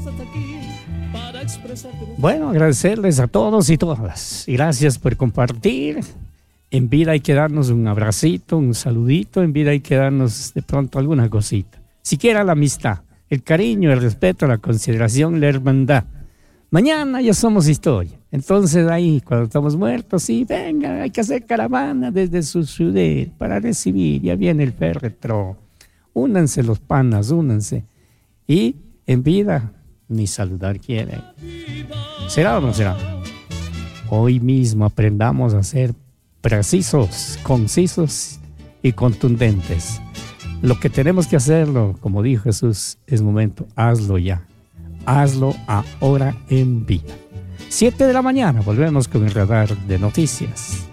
Bueno, agradecerles a todos y todas. Gracias por compartir. En vida hay que darnos un abracito, un saludito. En vida hay que darnos de pronto alguna cosita. Siquiera la amistad, el cariño, el respeto, la consideración, la hermandad. Mañana ya somos historia. Entonces ahí, cuando estamos muertos, sí, venga, hay que hacer caravana desde su ciudad para recibir. Ya viene el féretro. Únanse los panas, únanse. Y en vida, ni saludar quieren. ¿Será o no será? Hoy mismo aprendamos a ser precisos, concisos y contundentes. Lo que tenemos que hacerlo, como dijo Jesús, es momento, hazlo ya. Hazlo ahora en vida. 7 de la mañana, volvemos con el radar de noticias.